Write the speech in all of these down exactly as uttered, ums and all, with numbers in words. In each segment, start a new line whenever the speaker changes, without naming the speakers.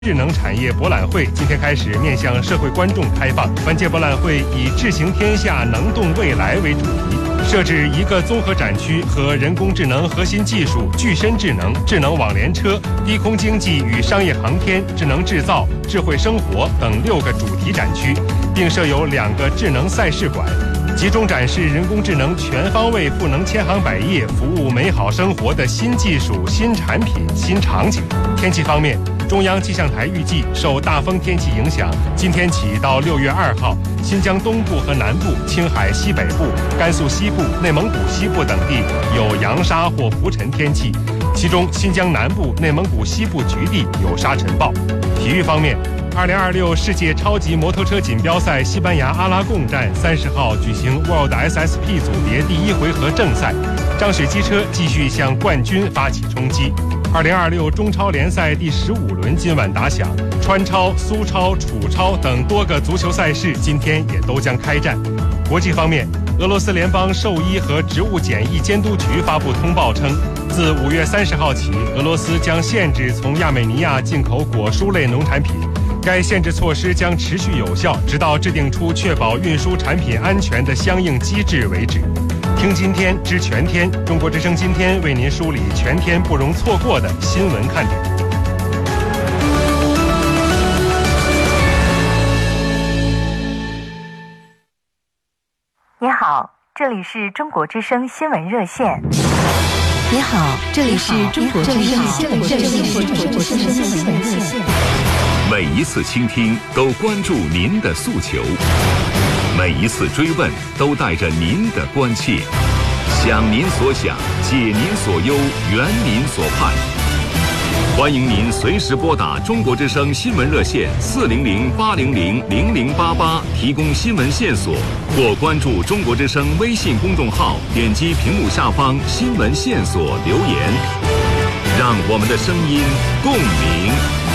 智能产业博览会今天开始面向社会观众开放。本届博览会以“智行天下，能动未来”为主题，设置一个综合展区和人工智能核心技术、具身智能、智能网联车、低空经济与商业航天、智能制造、智慧生活等六个主题展区，并设有两个智能赛事馆，集中展示人工智能全方位赋能千行百业、服务美好生活的新技术、新产品、新场景。天气方面，中央气象台预计，受大风天气影响，今天起到六月二号，新疆东部和南部、青海西北部、甘肃西部、内蒙古西部等地有扬沙或浮尘天气，其中新疆南部、内蒙古西部局地有沙尘暴。体育方面，二零二六世界超级摩托车锦标赛西班牙阿拉贡站三十号举行 World S S P 组别第一回合正赛，张雪机车继续向冠军发起冲击。二零二六中超联赛第十五轮今晚打响，川超、苏超、楚超等多个足球赛事今天也都将开战。国际方面，俄罗斯联邦兽医和植物检疫监督局发布通报称，自五月三十号起，俄罗斯将限制从亚美尼亚进口果蔬类农产品。该限制措施将持续有效，直到制定出确保运输产品安全的相应机制为止。听今天知全天，中国之声今天为您梳理全天不容错过的新闻看点。
你好，这里是中国之声新闻热线。
你好，这里是中国之声新闻热线。
每一次倾听都关注您的诉求，每一次追问都带着您的关切，想您所想，解您所忧，圆您所盼。欢迎您随时拨打中国之声新闻热线四零零八零零零零八八提供新闻线索，或关注中国之声微信公众号，点击屏幕下方新闻线索留言，让我们的声音共鸣。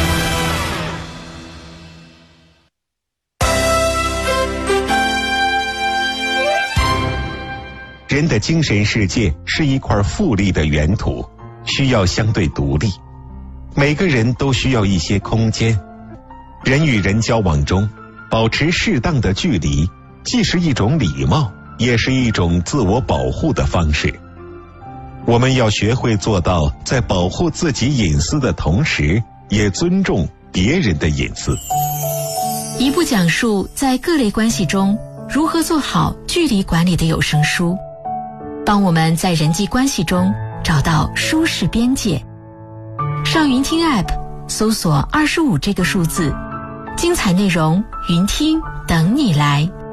人的精神世界是一块富丽的原土，需要相对独立。每个人都需要一些空间。人与人交往中，保持适当的距离，既是一种礼貌，也是一种自我保护的方式。我们要学会做到，在保护自己隐私的同时，也尊重别人的隐私。
一部讲述在各类关系中如何做好距离管理的有声书，帮我们在人际关系中找到舒适边界。上云听 App 搜索二十五这个数字，精彩内容云听等你来。